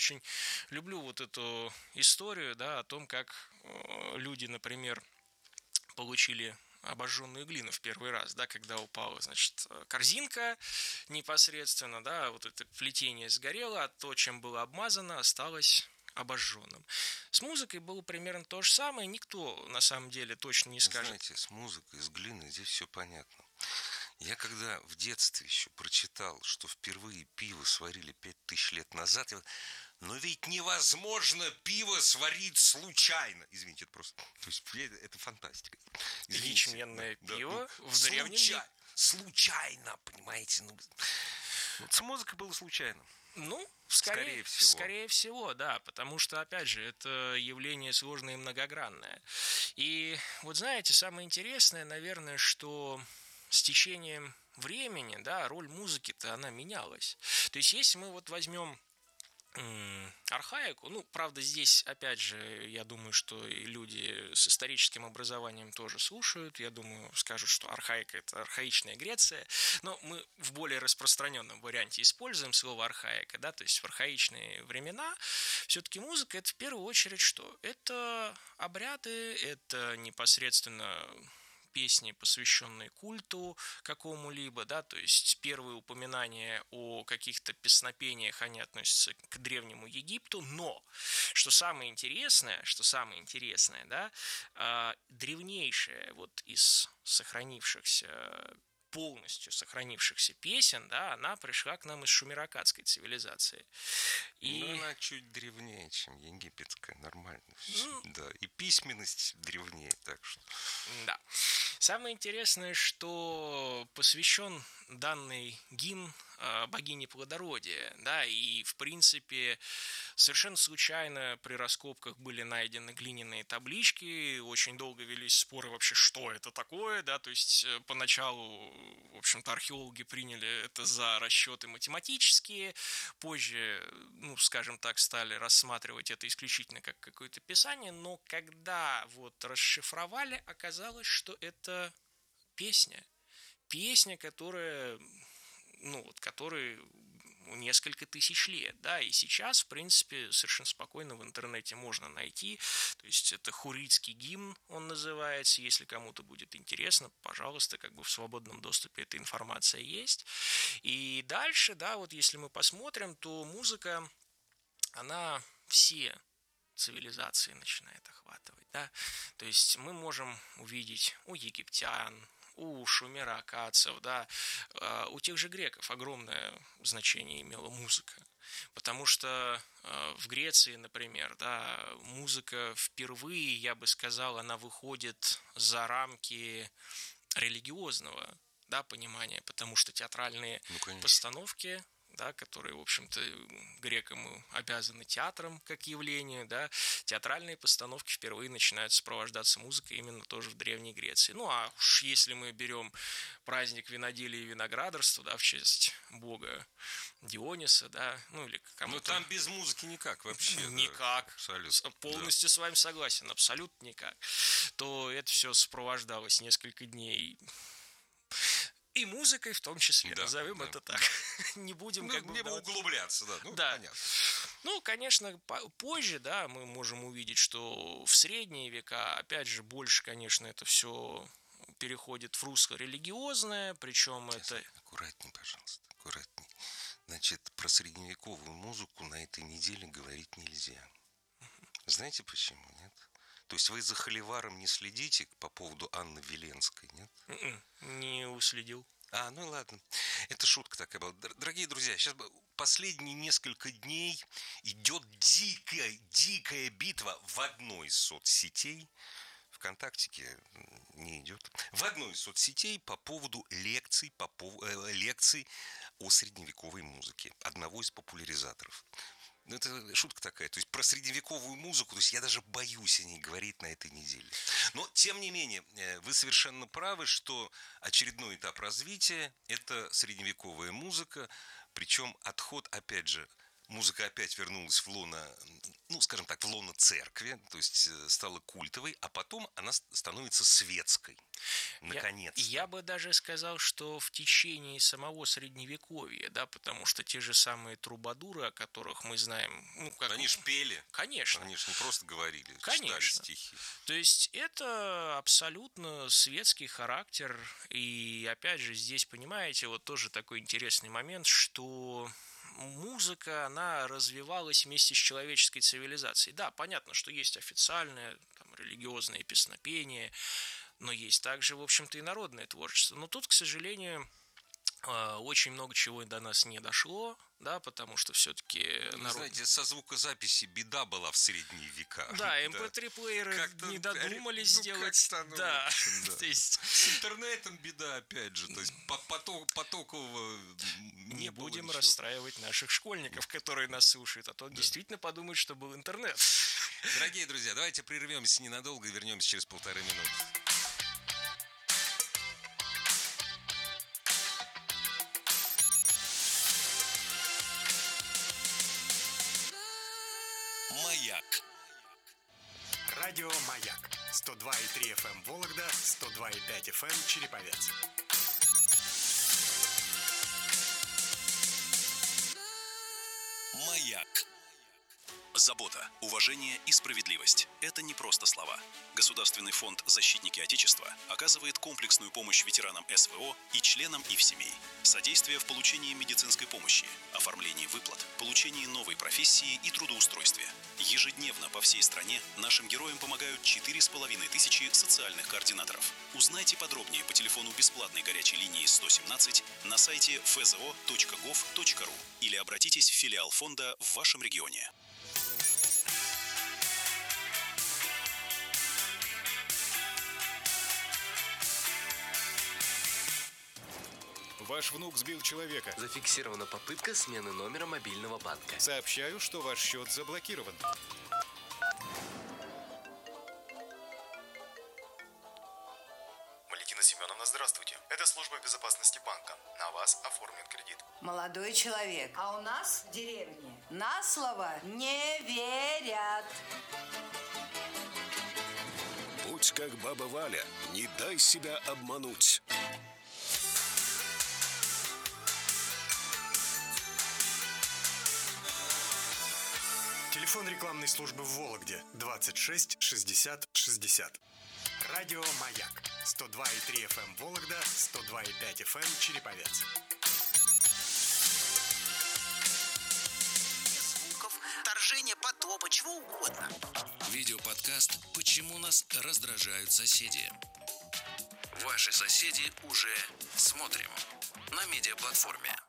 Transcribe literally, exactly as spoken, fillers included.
очень люблю вот эту историю, да, о том, как э, люди, например, получили обожженную глину в первый раз, да, когда упала, значит, корзинка непосредственно, да, вот это плетение сгорело, а то, чем было обмазано, осталось обожженным. С музыкой было примерно то же самое, никто на самом деле точно не скажет. Знаете, с музыкой, с глиной здесь все понятно. Я когда в детстве еще прочитал, что впервые пиво сварили пять тысяч лет назад, я... но ведь невозможно пиво сварить случайно. Извините, это просто... То есть это фантастика. Извините, ячменное да, пиво да, в древнем случай... Случайно, понимаете? Ну, вот с музыкой было случайно. Ну, скорее, скорее всего. Скорее всего, да, потому что, опять же, это явление сложное и многогранное. И вот знаете, самое интересное, наверное, что с течением времени, да, роль музыки-то, она менялась. То есть, если мы вот возьмем архаику, ну, правда, здесь, опять же, я думаю, что и люди с историческим образованием тоже слушают, я думаю, скажут, что архаика – это архаичная Греция, но мы в более распространенном варианте используем слово архаика, да, то есть в архаичные времена все-таки музыка – это в первую очередь что? Это обряды, это непосредственно песни, посвященные культу какому-либо, да, то есть первые упоминания о каких-то песнопениях, они относятся к древнему Египту, но, что самое интересное, что самое интересное, да, э, древнейшая вот из сохранившихся полностью сохранившихся песен, да, она пришла к нам из шумеро-аккадской цивилизации. И... Ну, она чуть древнее, чем египетская, нормально. Ну... Да, и письменность древнее, так что... Да. Самое интересное, что посвящен данный гимн богине плодородия, да, и, в принципе, совершенно случайно при раскопках были найдены глиняные таблички, очень долго велись споры вообще, что это такое, да, то есть поначалу, в общем-то, археологи приняли это за расчеты математические, позже, ну, скажем так, стали рассматривать это исключительно как какое-то писание, но когда вот расшифровали, оказалось, что это песня, песня, которая... ну, вот, который несколько тысяч лет, да, и сейчас, в принципе, совершенно спокойно в интернете можно найти, то есть это хурритский гимн, он называется, если кому-то будет интересно, пожалуйста, как бы в свободном доступе эта информация есть, и дальше, да, вот если мы посмотрим, то музыка, она все цивилизации начинает охватывать, да, то есть мы можем увидеть у египтян, у шумеро-аккадцев, да, у тех же греков огромное значение имела музыка, потому что в Греции, например, да, музыка впервые, я бы сказал, она выходит за рамки религиозного, да, понимания, потому что театральные ну, постановки, да, которые, в общем-то, грекам обязаны театром как явлению, да, театральные постановки впервые начинают сопровождаться музыкой именно тоже в Древней Греции. Ну, а уж если мы берем праздник виноделия и виноградарства, да, в честь бога Диониса, да, ну, или кому-то... Ну, там без музыки никак вообще. Никак. Да, абсолютно. Полностью да. с вами согласен, абсолютно никак. То это все сопровождалось несколько дней... И музыкой в том числе, да, назовем да, это так. Да. Не будем ну, как бы... Не углубляться, да. Ну, да. Понятно. Ну, конечно, позже, да, мы можем увидеть, что в средние века, опять же, больше, конечно, это все переходит в русло религиозное, причем Сейчас, это... Аккуратней, пожалуйста, аккуратней. Значит, про средневековую музыку на этой неделе говорить нельзя. Знаете почему, нет? То есть вы за холиваром не следите по поводу Анны Веленской, нет? Не уследил. А, ну ладно. Это шутка такая была. Дорогие друзья, сейчас последние несколько дней идет дикая, дикая битва в одной из соцсетей. ВКонтактике не идет. В одной из соцсетей по поводу лекций, по пов... э, лекций о средневековой музыке. Одного из популяризаторов. Ну, это шутка такая, то есть про средневековую музыку, то есть я даже боюсь о ней говорить на этой неделе. Но, тем не менее, вы совершенно правы, что очередной этап развития – это средневековая музыка, причем отход, опять же, музыка опять вернулась в лоно, ну, скажем так, в лоно церкви, то есть стала культовой, а потом она становится светской. Наконец-то. Я, я бы даже сказал, что в течение самого Средневековья, да, потому что те же самые трубадуры, о которых мы знаем... Ну, как... Они ж пели. Конечно. Они ж не просто говорили, Конечно. читали стихи. То есть это абсолютно светский характер. И опять же, здесь, понимаете, вот тоже такой интересный момент, что... музыка, она развивалась вместе с человеческой цивилизацией. Да, понятно, что есть официальное, там, религиозное песнопение, но есть также, в общем-то, и народное творчество. Но тут, к сожалению, очень много чего до нас не дошло, да, потому что все-таки... Вы народ... знаете, со звукозаписи беда была в средние века. Да, эм пэ три-плееры как-то, не додумались ну, сделать. Как-то, да. общем, да. То есть... С интернетом беда, опять же. То есть поток, потокового не, не было будем ничего. расстраивать наших школьников, которые нас слушают, а то да. действительно подумают, что был интернет. Дорогие друзья, давайте прервемся ненадолго и вернемся через полторы минуты. Маяк. Радио Маяк. сто два и три эф эм Вологда, сто два и пять эф эм Череповец. Маяк. Забота, уважение и справедливость – это не просто слова. Государственный фонд «Защитники Отечества» оказывает комплексную помощь ветеранам эс вэ о и членам их семей. Содействие в получении медицинской помощи, оформлении выплат, получении новой профессии и трудоустройстве. Ежедневно по всей стране нашим героям помогают четыре с половиной тысячи социальных координаторов. Узнайте подробнее по телефону бесплатной горячей линии сто семнадцать на сайте эф зэ о точка гов точка ру или обратитесь в филиал фонда в вашем регионе. Ваш внук сбил человека. Зафиксирована попытка смены номера мобильного банка. Сообщаю, что ваш счет заблокирован. Валентина Семеновна, здравствуйте. Это служба безопасности банка. На вас оформлен кредит. Молодой человек, а у нас в деревне на слово не верят. Будь как баба Валя, не дай себя обмануть. Телефон рекламной службы в Вологде двадцать шесть шестьдесят шестьдесят. Радио Маяк. сто два и три эф эм Вологда, сто два и пять эф эм Череповец. Звуков, торжение потопа, чего угодно. Видеоподкаст «Почему нас раздражают соседи». Ваши соседи уже смотрим на медиаплатформе.